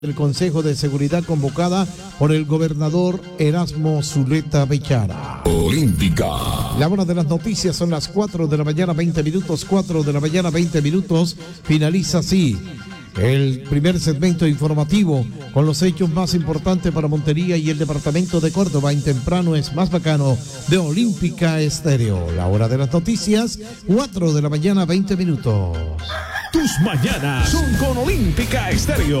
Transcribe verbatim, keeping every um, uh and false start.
del Consejo de Seguridad convocada por el gobernador Erasmo Zuleta Bechara. Olímpica. La hora de las noticias son las cuatro de la mañana, veinte minutos, cuatro de la mañana, veinte minutos. Finaliza así el primer segmento informativo con los hechos más importantes para Montería y el departamento de Córdoba. En temprano es más bacano de Olímpica Estéreo. La hora de las noticias, cuatro de la mañana, veinte minutos. Tus mañanas son con Olímpica Estéreo.